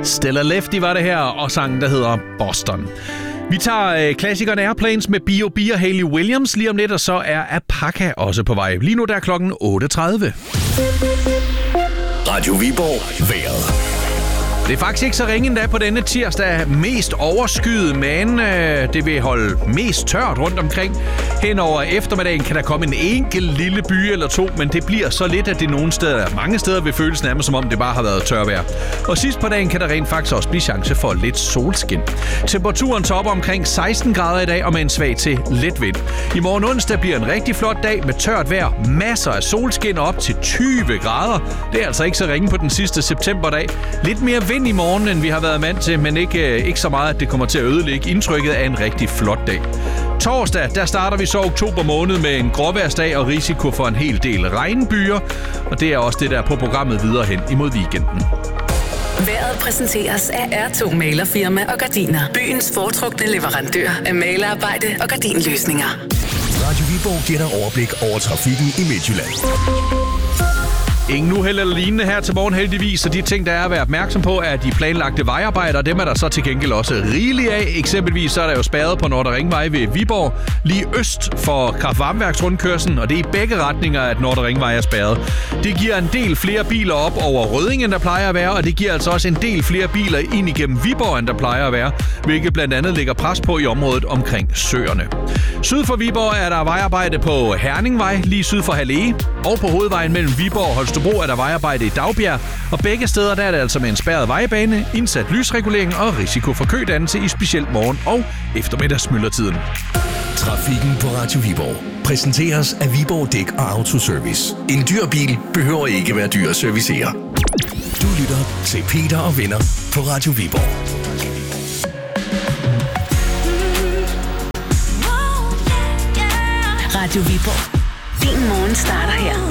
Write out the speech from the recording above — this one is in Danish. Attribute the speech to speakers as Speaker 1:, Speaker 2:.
Speaker 1: Stella Lefty var det her, og sangen, der hedder Boston. Vi tager klassikeren Airplanes med B.O.B. og Hayley Williams lige om lidt, og så er Apaka også på vej. Lige nu der er klokken 8.30.
Speaker 2: Radio Viborg vejret.
Speaker 1: Det er faktisk ikke så ringe endda på denne tirsdag. Mest overskyet, men det vil holde mest tørt rundt omkring. Hen over eftermiddagen kan der komme en enkelt lille by eller to, men det bliver så lidt, at det mange steder vil føles nærmest som om det bare har været tørvejr. Og sidst på dagen kan der rent faktisk også blive chance for lidt solskin. Temperaturen topper omkring 16 grader i dag og med en svag til let vind. I morgen onsdag bliver en rigtig flot dag med tørt vejr, masser af solskin op til 20 grader. Det er altså ikke så ringe på den sidste septemberdag. Lidt mere vind i morgen, end vi har været vant til, men ikke så meget, at det kommer til at ødelægge indtrykket af en rigtig flot dag. Torsdag, der starter vi så oktober måned med en gråvejrsdag og risiko for en hel del regnbyer, og det er også det, der er på programmet videre hen imod weekenden.
Speaker 3: Vejret præsenteres af R2 Malerfirma og Gardiner. Byens foretrukne leverandør af malerarbejde og gardinløsninger.
Speaker 2: Radio Viborg giver dig overblik over trafikken i Midtjylland.
Speaker 1: Ingen uheld eller lignende her til morgen heldigvis, og de ting, der er at være opmærksom på, er de planlagte vejarbejder. Dem er der så til gengæld også rigeligt af. Eksempelvis så er der jo spærret på Nordre Ringvej ved Viborg, lige øst for kraft-varmeværksrundkørslen, og det er i begge retninger, at Nordre Ringvej er spærret. Det giver en del flere biler op over Rødding, end der plejer at være, og det giver altså også en del flere biler ind igennem Viborg, end der plejer at være, hvilket blandt andet lægger pres på i området omkring søerne. Syd for Viborg er der vejarbejde på Herningvej, lige syd for Halle, og på hovedvejen mellem Viborg og Holstebro er der vejarbejde i Dagbjerg, og begge steder der er det altså med en spærret vejbane, indsat lysregulering og risiko for kødannelse i specielt morgen- og eftermiddagsmyldretiden.
Speaker 2: Trafikken på Radio Viborg præsenteres af Viborg Dæk og Autoservice. En dyr bil behøver ikke være dyr at servicere. Du lytter til Peter og Venner på Radio Viborg.
Speaker 3: Radio Viborg. Din morgen starter her.